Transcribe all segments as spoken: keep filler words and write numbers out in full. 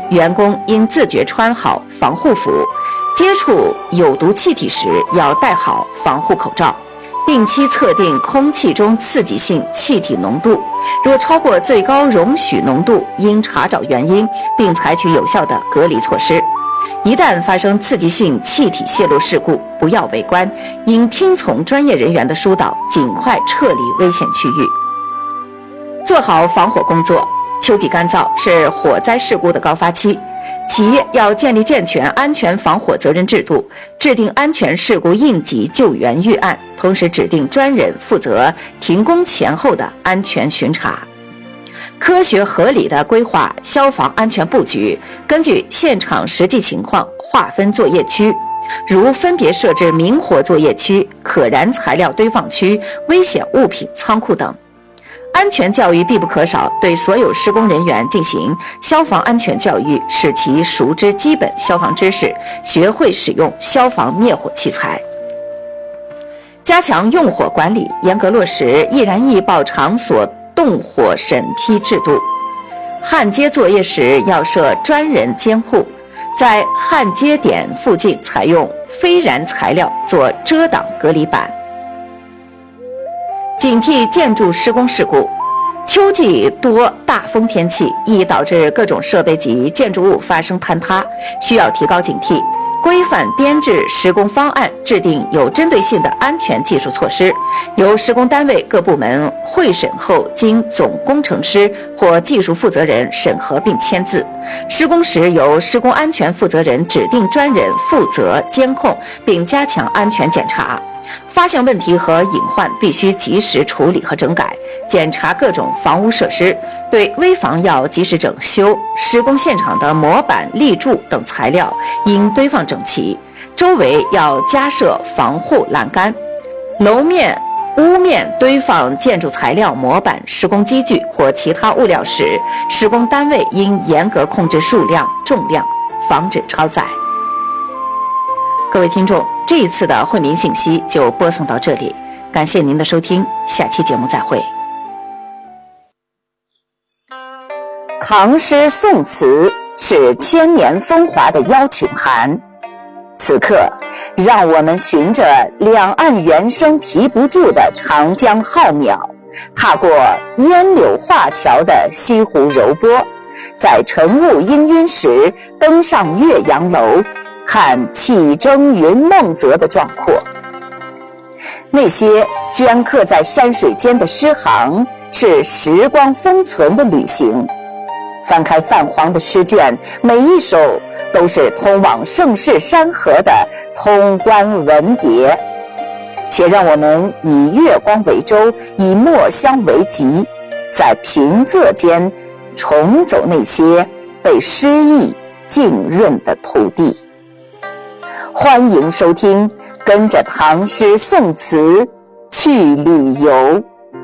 员工应自觉穿好防护服，接触有毒气体时要戴好防护口罩，定期测定空气中刺激性气体浓度，若超过最高容许浓度，应查找原因并采取有效的隔离措施。一旦发生刺激性气体泄漏事故，不要围观，应听从专业人员的疏导，尽快撤离危险区域。做好防火工作。秋季干燥是火灾事故的高发期，企业要建立健全安全防火责任制度，制定安全事故应急救援预案，同时指定专人负责停工前后的安全巡查。科学合理地规划消防安全布局，根据现场实际情况划分作业区，如分别设置明火作业区、可燃材料堆放区、危险物品仓库等。安全教育必不可少，对所有施工人员进行消防安全教育，使其熟知基本消防知识，学会使用消防灭火器材。加强用火管理，严格落实易燃易爆场所动火审批制度。焊接作业时要设专人监护，在焊接点附近采用非燃材料做遮挡隔离板。警惕建筑施工事故。秋季多大风天气，易导致各种设备及建筑物发生坍塌，需要提高警惕，规范编制施工方案，制定有针对性的安全技术措施，由施工单位各部门会审后，经总工程师或技术负责人审核并签字。施工时由施工安全负责人指定专人负责监控，并加强安全检查。发现问题和隐患必须及时处理和整改，检查各种房屋设施，对危房要及时整修，施工现场的模板、立柱等材料应堆放整齐，周围要加设防护栏杆。楼面、屋面堆放建筑材料、模板、施工机具或其他物料时，施工单位应严格控制数量、重量，防止超载。各位听众，这一次的惠民信息就播送到这里，感谢您的收听，下期节目再会。唐诗宋词是千年风华的邀请函，此刻让我们循着两岸猿声啼不住的长江浩渺，踏过烟柳画桥的西湖柔波，在晨雾氤氲时登上岳阳楼，看气蒸云梦泽的壮阔。那些镌刻在山水间的诗行，是时光封存的旅行。翻开泛黄的诗卷，每一首都是通往盛世山河的通关文牒。且让我们以月光为舟，以墨香为笈，在平仄间重走那些被诗意浸润的土地。欢迎收听，跟着唐诗宋词去旅游。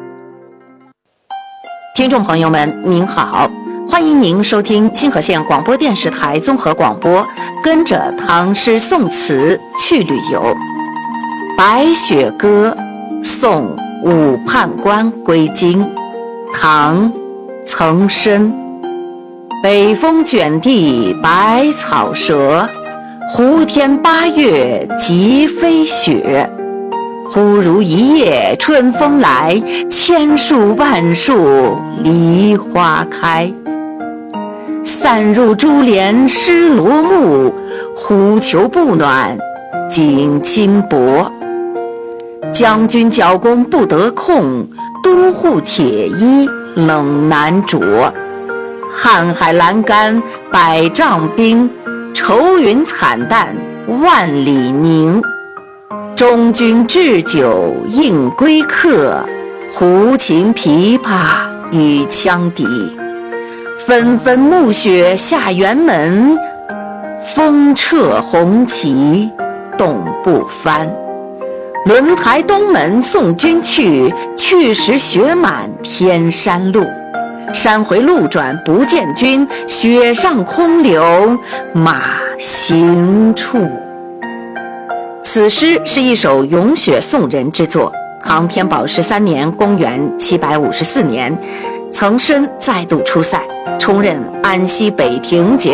听众朋友们，您好，欢迎您收听新河县广播电视台综合广播，跟着唐诗宋词去旅游。《白雪歌》宋武判官归京，唐岑参。北风卷地白草折，胡天八月即飞雪。忽如一夜春风来，千树万树梨花开。散入珠帘湿罗幕，忽求不暖锦衾薄。将军角弓不得控，都护铁衣冷难着。瀚海阑干百丈冰，愁云惨淡万里凝。中军置酒应归客，胡琴琵琶与羌笛。纷纷暮雪下辕门，风掣红旗动不翻。轮台东门送君去，去时雪满天山路。山回路转不见君，雪上空留马行处。此诗是一首咏雪颂人之作。唐天宝十三年，公元七百五十四年，岑参再度出塞，充任安西北庭节